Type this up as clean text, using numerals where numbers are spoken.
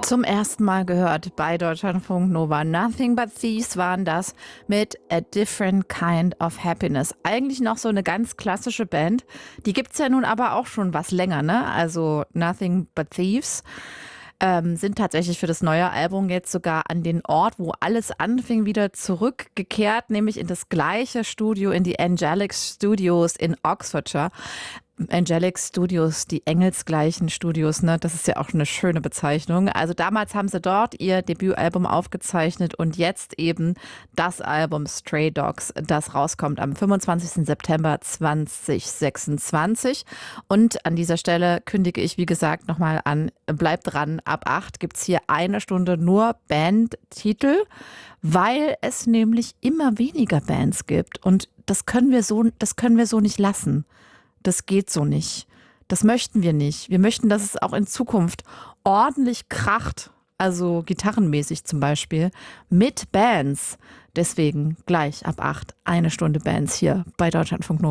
Zum ersten Mal gehört bei Deutschlandfunk Nova. Nothing But Thieves waren das mit A Different Kind of Happiness. Eigentlich noch so eine ganz klassische Band. Die gibt's ja nun aber auch schon was länger, ne? Also Nothing But Thieves sind tatsächlich für das neue Album jetzt sogar an den Ort, wo alles anfing, wieder zurückgekehrt, nämlich in das gleiche Studio, in die Angelic Studios in Oxfordshire. Angelic Studios, die engelsgleichen Studios, ne? Das ist ja auch eine schöne Bezeichnung. Also damals haben sie dort ihr Debütalbum aufgezeichnet und jetzt eben das Album Stray Dogs, das rauskommt am 25. September 2026. Und an dieser Stelle kündige ich, wie gesagt, nochmal an, bleibt dran, ab 8 gibt's hier eine Stunde nur Bandtitel, weil es nämlich immer weniger Bands gibt. Und das können wir so nicht lassen. Das geht so nicht. Das möchten wir nicht. Wir möchten, dass es auch in Zukunft ordentlich kracht, also gitarrenmäßig zum Beispiel, mit Bands. Deswegen gleich ab 8 eine Stunde Bands hier bei Deutschlandfunk Nova.